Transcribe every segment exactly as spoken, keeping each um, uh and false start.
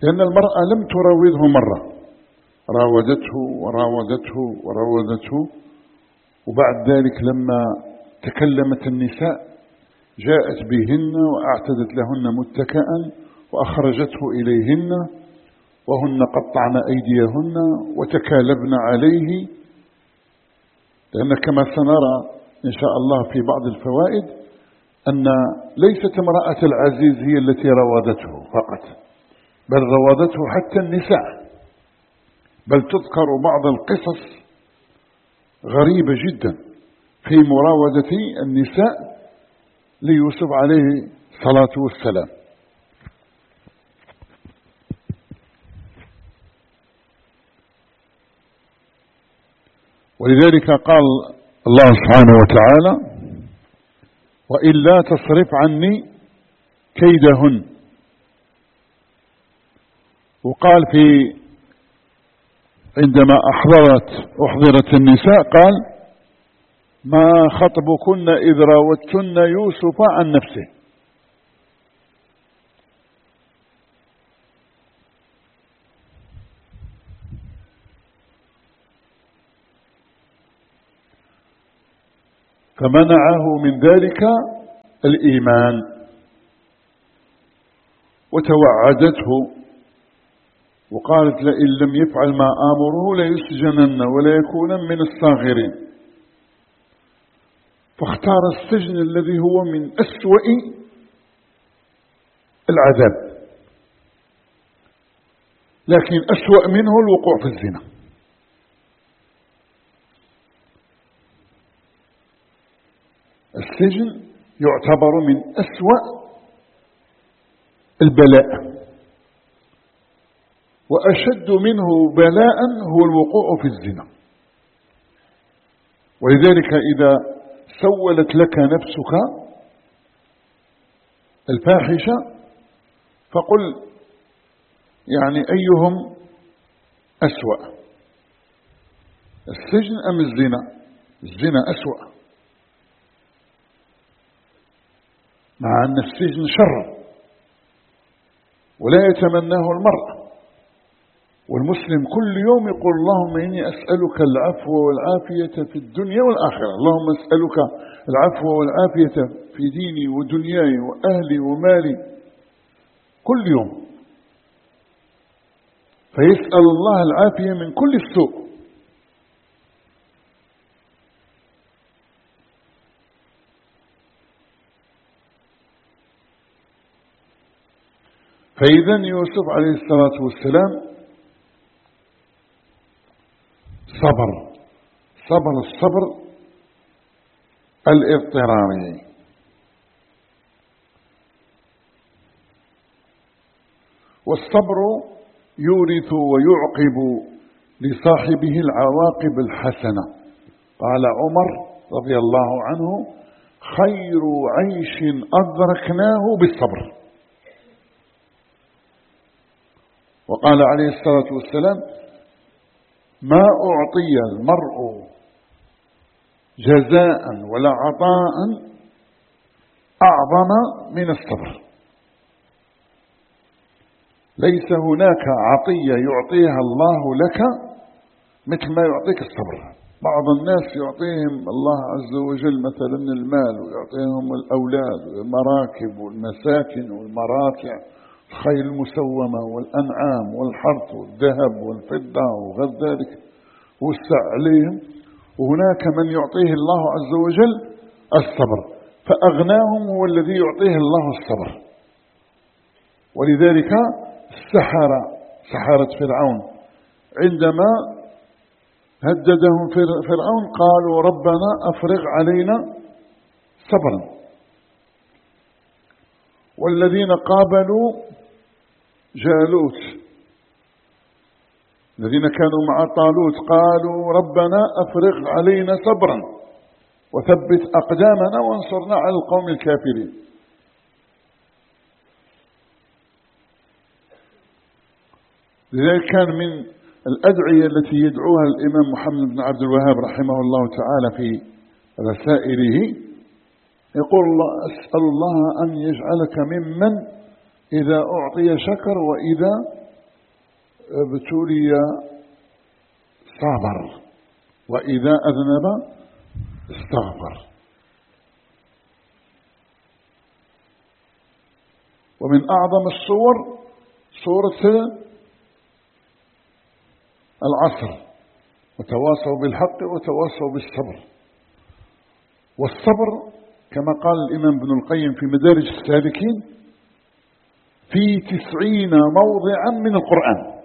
لأن المرأة لم تراوده مرة، راودته وراودته وراودته، وبعد ذلك لما تكلمت النساء جاءت بهن وأعتدت لهن متكئا وأخرجته إليهن وهن قطعن أيديهن وتكالبن عليه، لأن كما سنرى إن شاء الله في بعض الفوائد أن ليست امرأة العزيز هي التي راودته فقط، بل راودته حتى النساء، بل تذكر بعض القصص غريبة جدا في مراودة النساء ليوسف عليه الصلاة والسلام. ولذلك قال الله سبحانه وتعالى: وإلا تصرف عني كيدهن. وقال في عندما أحضرت أحضرت النساء قال: ما خطبكن إذ راوتن يوسف عن نفسه. فمنعه من ذلك الإيمان، وتوعدته وقالت: لئن لم يفعل ما آمره ليسجنن ولا يكون من الصاغرين. فاختار السجن الذي هو من أسوأ العذاب، لكن أسوأ منه الوقوع في الزنا. السجن يعتبر من أسوأ البلاء، وأشد منه بلاء هو الوقوع في الزنا. ولذلك إذا سولت لك نفسك الفاحشة فقل يعني أيهم أسوأ، السجن أم الزنا؟ الزنا أسوأ، مع أن السجن شر ولا يتمناه المرء. والمسلم كل يوم يقول: اللهم إني أسألك العفو والعافية في الدنيا والآخرة، اللهم أسألك العفو والعافية في ديني ودنياي وأهلي ومالي، كل يوم. فيسأل الله العافية من كل السوء. فإذا يوسف عليه الصلاة والسلام صبر صبر الصبر الاضطراري، والصبر يورث ويعقب لصاحبه العواقب الحسنة. قال عمر رضي الله عنه: خير عيش أدركناه بالصبر. وقال عليه الصلاة والسلام: ما أعطي المرء جزاء ولا عطاء أعظم من الصبر. ليس هناك عطية يعطيها الله لك مثل ما يعطيك الصبر. بعض الناس يعطيهم الله عز وجل مثلا المال، ويعطيهم الأولاد والمراكب والمساكن والمراتع، الخيل المسومة والأنعام والحرث والذهب والفضة وغير ذلك، وسع عليهم. وهناك من يعطيه الله عز وجل الصبر، فأغناهم هو الذي يعطيه الله الصبر. ولذلك السحرة سحرة فرعون عندما هددهم فرعون قالوا: ربنا أفرغ علينا صبرا. والذين قابلوا جالوت، الذين كانوا مع طالوت، قالوا: ربنا أفرغ علينا صبرا وثبت أقدامنا وانصرنا على القوم الكافرين. لذلك كان من الأدعية التي يدعوها الإمام محمد بن عبد الوهاب رحمه الله تعالى في رسائله، يقول: الله أسأل الله أن يجعلك ممن إذا أعطي شكر وإذا ابتلي صبر، وإذا أذنب استغفر. ومن أعظم الصور سورة العصر، وتواصوا بالحق وتواصوا بالصبر. والصبر كما قال الإمام ابن القيم في مدارج السالكين في تسعين موضعا من القرآن،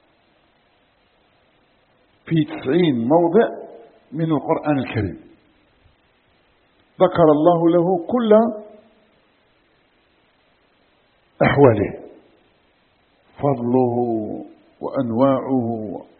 في تسعين موضع من القرآن الكريم ذكر الله له كل أحواله، فضله وأنواعه